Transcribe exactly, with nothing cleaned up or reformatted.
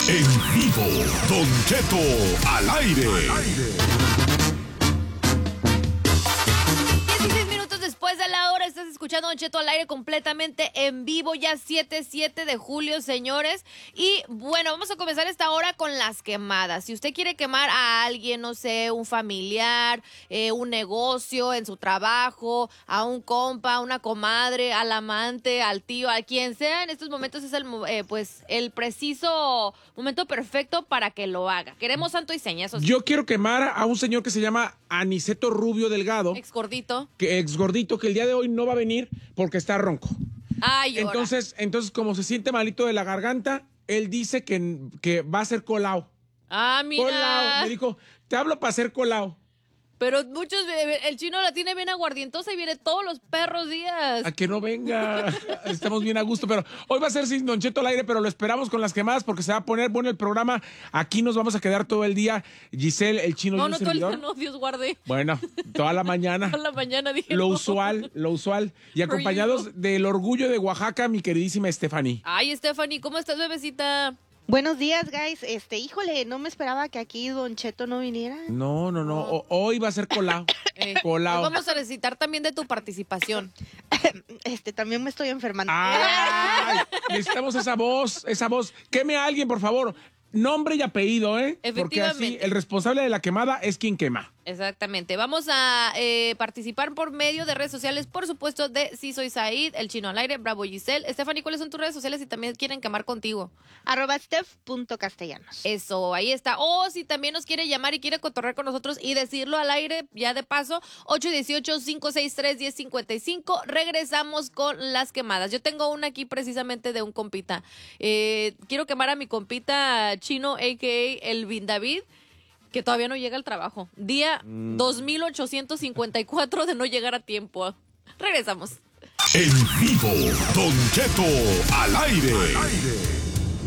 En vivo, Don Cheto al aire. dieciséis minutos después de la hora, estás escuchando Don Cheto al aire completamente en vivo, ya siete, siete de julio, señores. Y bueno, vamos a comenzar esta hora con las quemadas. Si usted quiere quemar a alguien, no sé, un familiar, eh, un negocio en su trabajo, a un compa, a una comadre, al amante, al tío, a quien sea, en estos momentos es el, eh, pues, el preciso momento perfecto para que lo haga. Queremos santo y seña, eso sí. Yo quiero quemar a un señor que se llama Aniceto Rubio Delgado. Ex gordito. Que ex gordito, que el día de hoy no va a venir porque está ronco. Ay, llora. Entonces, entonces, como se siente malito de la garganta, él dice que, que va a ser colao. Ah, mira. Colao. Me dijo, te hablo para ser colao. Pero muchos, el chino la tiene bien aguardientosa y viene todos los perros días. A que no venga. Estamos bien a gusto, pero hoy va a ser sin Don Cheto al aire, pero lo esperamos con las quemadas porque se va a poner bueno el programa. Aquí nos vamos a quedar todo el día. Giselle, el chino No, y un no, todo el servidor. día no, Dios guarde. Bueno, toda la mañana. Toda la mañana dije. Lo no. usual, lo usual. Y acompañados del orgullo de Oaxaca, mi queridísima Stephanie. Ay, Stephanie, ¿cómo estás, bebecita? Buenos días, guys. Este, híjole, no me esperaba que aquí Don Cheto no viniera. No, no, no. O- hoy va a ser colao. Eh, Colao. pues vamos a necesitar también de tu participación. Este, también me estoy enfermando. Ay, necesitamos esa voz, esa voz. Queme a alguien, por favor. Nombre y apellido, ¿eh? Porque así Efectivamente. el responsable de la quemada es quien quema. Exactamente. Vamos a eh, participar por medio de redes sociales, por supuesto, de Si Soy Said, El Chino al Aire, Bravo Giselle. Stephanie, ¿cuáles son tus redes sociales si también quieren quemar contigo? Arroba steph.castellanos. Eso, ahí está. O si también nos quiere llamar y quiere cotorrear con nosotros y decirlo al aire, ya de paso, ocho uno ocho, cinco seis tres, uno cero cinco cinco. Regresamos con las quemadas. Yo tengo una aquí precisamente de un compita. Eh, quiero quemar a mi compita chino, a k a el Bin David, que todavía no llega al trabajo. Día Mm. dos mil ochocientos cincuenta y cuatro de no llegar a tiempo. Regresamos. En vivo, Don Cheto al aire.